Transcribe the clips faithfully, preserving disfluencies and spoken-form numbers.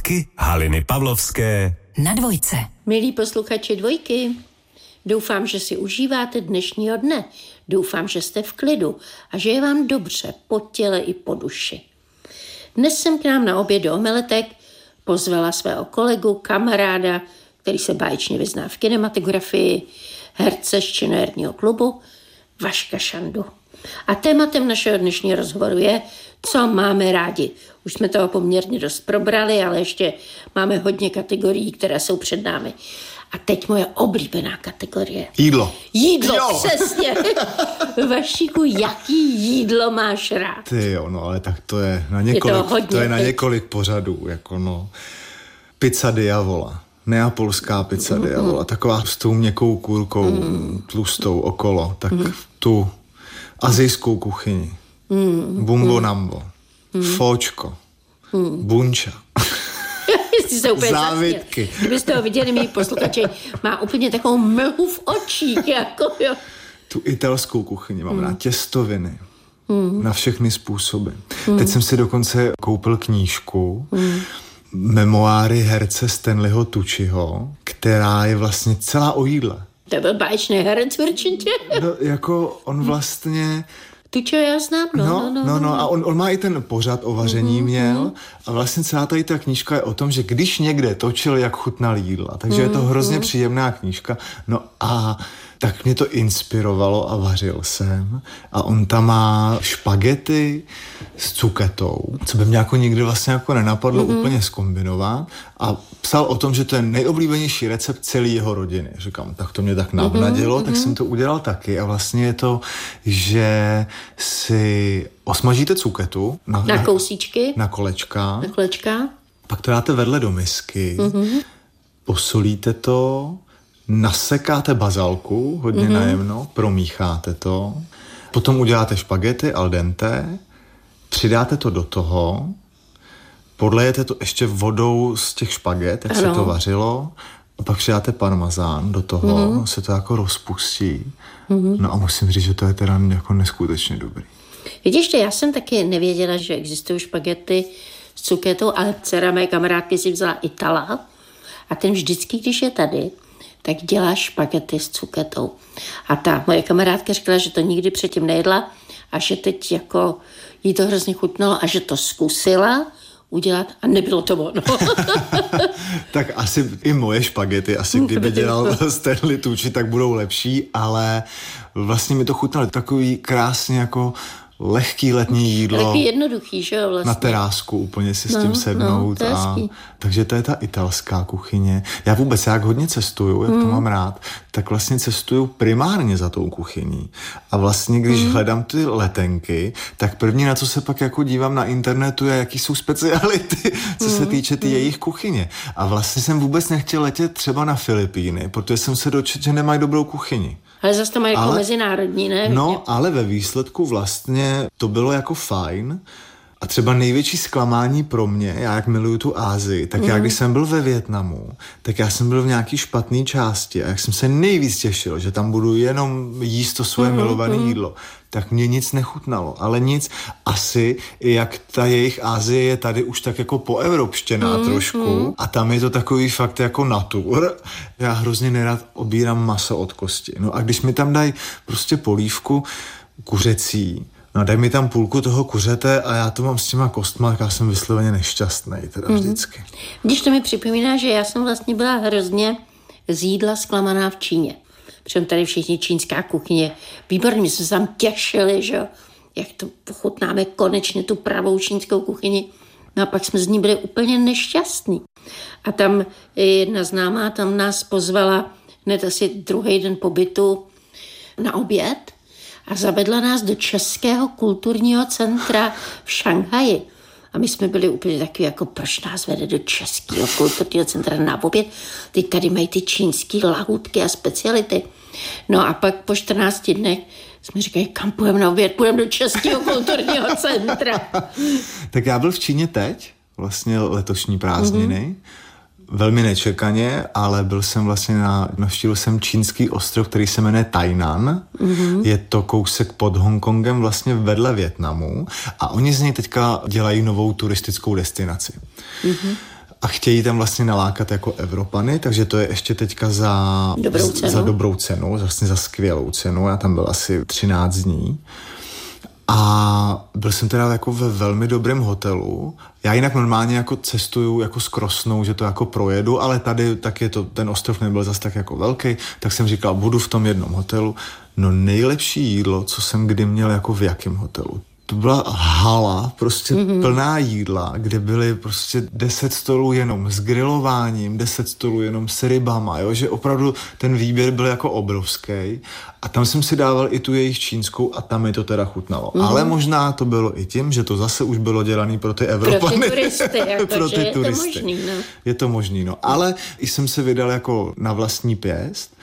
Pohádky Haliny Pavlovské na Dvojce. Milí posluchači Dvojky, doufám, že si užíváte dnešního dne. Doufám, že jste v klidu a že je vám dobře po těle i po duši. Dnes jsem k nám na oběd do Omeletek pozvala svého kolegu, kamaráda, který se báječně vyzná v kinematografii, herce z činoherního klubu, Vaška Šandu. A tématem našeho dnešního rozhovoru je, co máme rádi. Už jsme toho poměrně dost probrali, ale ještě máme hodně kategorií, které jsou před námi. A teď moje oblíbená kategorie. Jídlo. Jídlo, jo. Přesně. Vašíku, jaký jídlo máš rád? Ty jo, no ale tak to je na několik, je to hodně, to je na teď. několik pořadů, jako no. Pizza Diavola. Neapolská pizza mm, Diavola. Mm. Taková s tou měkkou kůrkou, mm. tlustou okolo. Tak mm. tu asijskou kuchyni. Mm. Bumbo nambo. Mm. Fóčko. Mm. Bunča. Závitky. Kdybyste ho viděli, mý posluchači, má úplně takovou mlhu v očích. Jako, jo. Tu italskou kuchyni mám mm. rád. Těstoviny. Mm. Na všechny způsoby. Mm. Teď jsem si dokonce koupil knížku mm. Memoáry herce Stanleyho Tucciho, která je vlastně celá o jídle. To byl báječný herec určitě. No, jako on vlastně... Tuccio já znám, no. No, no, no, no a on, on má i ten pořad o vaření mm, měl mm. a vlastně celá tady ta knížka je o tom, že když někde točil, jak chutnal jídla, takže mm, je to hrozně mm. příjemná knížka. No a tak mě to inspirovalo a vařil jsem. A on tam má špagety s cuketou, co by mě jako nikdy vlastně jako nenapadlo mm-hmm. úplně zkombinovat. A psal o tom, že to je nejoblíbenější recept celé jeho rodiny. Říkám, tak to mě tak navnadilo, mm-hmm. tak jsem to udělal taky. A vlastně je to, že si osmažíte cuketu na, na kousíčky, na kolečka, na kolečka. Pak to dáte vedle do misky, mm-hmm. posolíte to, nasekáte bazalku hodně mm-hmm. najemno, promícháte to, potom uděláte špagety al dente, přidáte to do toho, podlejete to ještě vodou z těch špaget, jak ano. se to vařilo, a pak přidáte parmazán do toho, mm-hmm. se to jako rozpustí. Mm-hmm. No a musím říct, že to je teda jako neskutečně dobrý. Vidíš to, já jsem taky nevěděla, že existují špagety s cuketou, ale dcera mé kamarádky si vzala Itala a ten vždycky, když je tady, tak dělá špagety s cuketou. A ta moje kamarádka řekla, že to nikdy předtím nejedla a že teď jako jí to hrozně chutnalo a že to zkusila udělat a nebylo to ono. Tak asi i moje špagety, asi kdyby dělal Stanley Tucci, tak budou lepší, ale vlastně mi to chutnalo takový krásně jako lehký letní jídlo. Lehký jednoduchý, že jo, vlastně. Na terásku úplně si s tím no, sednout. No, a, takže to je ta italská kuchyně. Já vůbec, jak hodně cestuju, jak mm. to mám rád, tak vlastně cestuju primárně za tou kuchyní. A vlastně, když mm. hledám ty letenky, tak první, na co se pak jako dívám na internetu, je, jaký jsou speciality, co mm. se týče ty mm. jejich kuchyně. A vlastně jsem vůbec nechtěl letět třeba na Filipíny, protože jsem se dočetl, že nemají dobrou kuchyni. Ale zase to mají jako mezinárodní, ne? No, ale ve výsledku vlastně to bylo jako fajn. A třeba největší zklamání pro mě, já jak miluju tu Asii, tak mm. já když jsem byl ve Vietnamu, tak já jsem byl v nějaký špatný části a jak jsem se nejvíc těšil, že tam budu jenom jíst to svoje mm. milované mm. jídlo, tak mě nic nechutnalo, ale nic. Asi, jak ta jejich Asie je tady už tak jako poevropštěná mm, trošku mm. a tam je to takový fakt jako natur. Já hrozně nerad obírám maso od kosti. No a když mi tam dají prostě polívku kuřecí, no daj mi tam půlku toho kuřete a já to mám s těma kostma, tak já jsem vysloveně nešťastný, teda vždycky. Mm. Když to mi připomíná, že já jsem vlastně byla hrozně z jídla zklamaná v Číně. Protože tady všichni čínská kuchyně. Výborně, my jsme se tam těšili, že jak to pochutnáme konečně tu pravou čínskou kuchyni. No a pak jsme z ní byli úplně nešťastní. A tam jedna známá tam nás pozvala hned asi druhý den pobytu na oběd a zavedla nás do Českého kulturního centra v Šanghaji. A my jsme byli úplně takový, jako proč nás vede do Českého kulturního centra na oběd. Teď tady mají ty čínský lahůdky a speciality. No a pak po čtrnácti dnech jsme říkali, kam půjdeme na oběd? Půjdeme do Českého kulturního centra. Tak já byl v Číně teď, vlastně letošní prázdniny. Mm-hmm. Velmi nečekaně, ale byl jsem vlastně na, navštívil jsem čínský ostrov, který se jmenuje Tainan. Mm-hmm. Je to kousek pod Hongkongem, vlastně vedle Vietnamu. A oni z něj teďka dělají novou turistickou destinaci. Mm-hmm. a chtějí tam vlastně nalákat jako Evropany, takže to je ještě teďka za dobrou cenu, za, dobrou cenu, vlastně za skvělou cenu. Já tam byl asi třináct dní. A byl jsem teda jako ve velmi dobrém hotelu. Já jinak normálně jako cestuju jako s Krosnou, že to jako projedu, ale tady tak je to, ten ostrov nebyl zas tak jako velký, tak jsem říkal, budu v tom jednom hotelu. No nejlepší jídlo, co jsem kdy měl jako v jakém hotelu. To byla hala, prostě mm-hmm. plná jídla, kde byly prostě deset stolů jenom s grilováním, deset stolů jenom s rybama, jo? Že opravdu ten výběr byl jako obrovský. A tam jsem si dával i tu jejich čínskou a tam mi to teda chutnalo. Mm-hmm. Ale možná to bylo i tím, že to zase už bylo dělané pro ty Evropany. Pro ty turisty, jako, pro ty je turisty. to možný, no. Je to možný, no. Ale jsem se vydal jako na vlastní pěst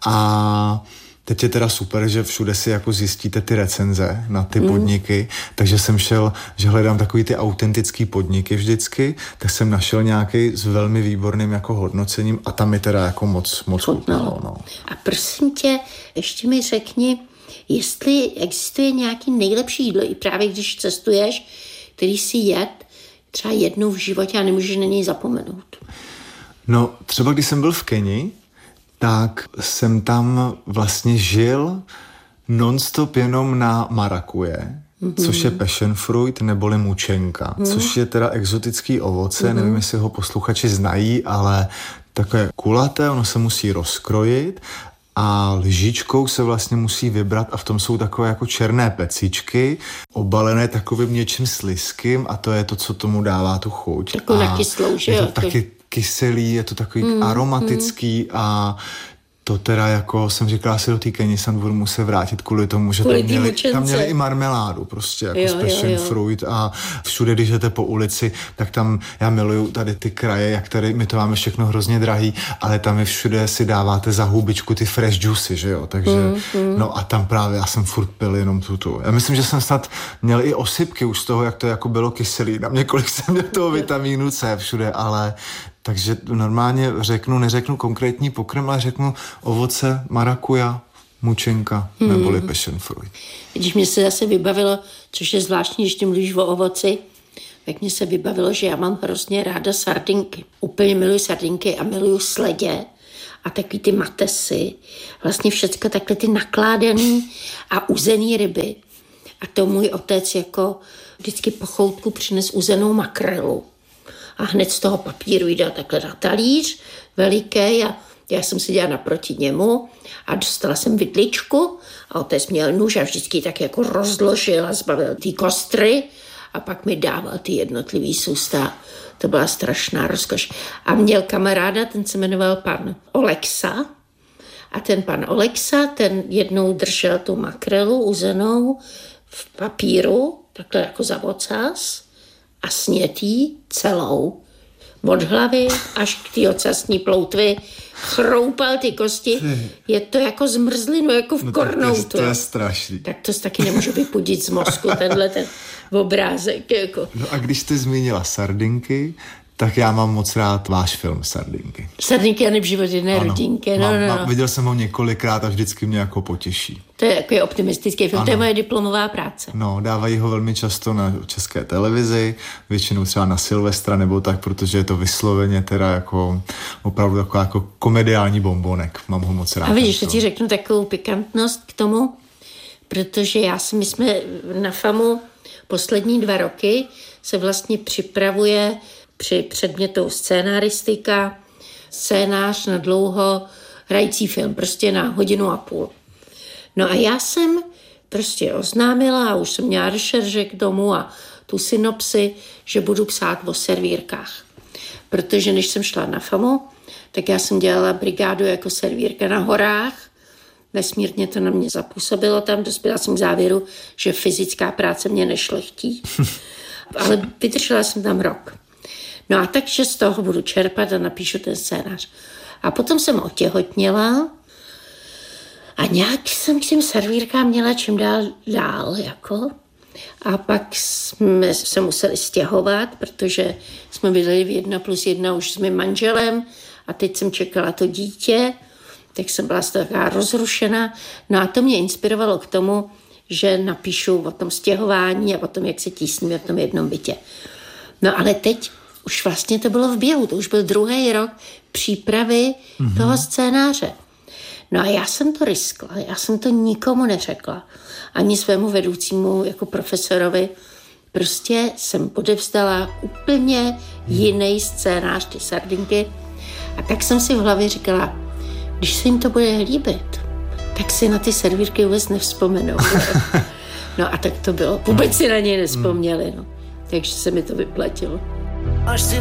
a teď je teda super, že všude si jako zjistíte ty recenze na ty mm. podniky, takže jsem šel, že hledám takový ty autentický podniky vždycky, tak jsem našel nějaký s velmi výborným jako hodnocením a tam mi teda jako moc, moc chutnalo. No. A prosím tě, ještě mi řekni, jestli existuje nějaký nejlepší jídlo, i právě když cestuješ, který si jet třeba jednou v životě a nemůžeš na něj zapomenout. No, třeba když jsem byl v Keni, tak jsem tam vlastně žil non-stop jenom na marakuje, mm-hmm. což je passion fruit neboli mučenka, mm-hmm. což je teda exotický ovoce, mm-hmm. nevím, jestli ho posluchači znají, ale takové kulaté, ono se musí rozkrojit a lžičkou se vlastně musí vybrat a v tom jsou takové jako černé pecičky, obalené takovým něčím slizkým a to je to, co tomu dává tu chuť. Takovou nakyslou, že je jo? to taky kyselý, je to takový mm, aromatický mm. a to teda jako jsem říkala, asi do té Keni se budu muset vrátit kvůli tomu, že kvůli tam měli, tam měli i marmeládu prostě jako jo, z passion jo, jo. fruit a všude, když jdete po ulici, tak tam já miluju tady ty kraje, jak tady my to máme všechno hrozně drahý, ale tam je všude si dáváte za hubičku ty fresh juicy, že jo, takže mm, mm. no a tam právě já jsem furt pil jenom tuto. Já myslím, že jsem snad měl i osypky už z toho, jak to jako bylo kyselý, na mě kolik jsem měl toho vitamínu C všude, ale takže normálně řeknu, neřeknu konkrétní pokrm, ale řeknu ovoce, marakuja, mučenka hmm. neboli passion fruit. Když mě se zase vybavilo, což je zvláštní, když ty mluvíš o ovoci, tak mě se vybavilo, že já mám hrozně ráda sardinky. Úplně miluji sardinky a miluji sledě a takový ty matesy. Vlastně všecko takhle ty nakládaný a uzený ryby. A to můj otec jako vždycky po choutku přines uzenou makrelu. A hned z toho papíru jde takhle na talíř veliký a já jsem seděla naproti němu a dostala jsem vidličku a otec měl nůž a vždycky tak jako rozložil a zbavil ty kostry a pak mi dával ty jednotlivý sousta. To byla strašná rozkoš. A měl kamaráda, ten se jmenoval pan Oleksa a ten pan Oleksa, ten jednou držel tu makrelu uzenou v papíru, takhle jako za ocas, a snětý celou. Od hlavy až k té ocasní ploutvi chroupal ty kosti. Je to jako zmrzlinu, jako v no kornoutu. To je, to je strašný. Tak to taky nemůžu vypudit z mozku, tenhle ten obrázek. Jako. No a když jsi zmínila sardinky, tak já mám moc rád váš film Sardinky. Sardinky a neb život jedné rodinky. No, mám, no, no. Mám, viděl jsem ho několikrát a vždycky mě jako potěší. To je takový optimistický film, ano. To je moje diplomová práce. No, dávají ho velmi často na české televizi, většinou třeba na Silvestra nebo tak, protože je to vysloveně teda jako opravdu taková jako komediální bombonek. Mám ho moc rád. A vidíš, to ti řeknu takovou pikantnost k tomu, protože já si, my jsme na FAMu poslední dva roky se vlastně připravuje při předmětu scénaristika, scénář na dlouho hrající film, prostě na hodinu a půl. No a já jsem prostě oznámila a už jsem měla rešerže k tomu a tu synopsi, že budu psát o servírkách. Protože než jsem šla na FAMu, tak já jsem dělala brigádu jako servírka na horách. Nesmírně to na mě zapůsobilo tam, dospěla jsem k závěru, že fyzická práce mě nešlechtí. Ale vydržela jsem tam rok. No a takže z toho budu čerpat a napíšu ten scénář. A potom jsem otěhotněla a nějak jsem k těm servírkám měla čím dál dál, jako. A pak jsme se museli stěhovat, protože jsme bydleli v jedna plus jedna už s mým manželem a teď jsem čekala to dítě, tak jsem byla taková rozrušená. No a to mě inspirovalo k tomu, že napíšu o tom stěhování a o tom, jak se tísníme v tom jednom bytě. No ale teď už vlastně to bylo v běhu, to už byl druhý rok přípravy mm-hmm. toho scénáře. No a já jsem to riskla, já jsem to nikomu neřekla, ani svému vedoucímu jako profesorovi. Prostě jsem odevzdala úplně jiný scénář, ty Sardinky. A tak jsem si v hlavě říkala, když se jim to bude líbit, tak si na ty servírky vůbec nevzpomenou. No a tak to bylo. Vůbec si na něj nevzpomněli. No. Takže se mi to vyplatilo.